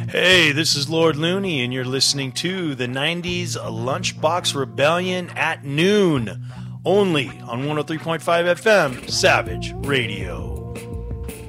Hey, this is Lord Looney, and you're listening to the 90s Lunchbox Rebellion at noon, only on 103.5 FM, Savage Radio.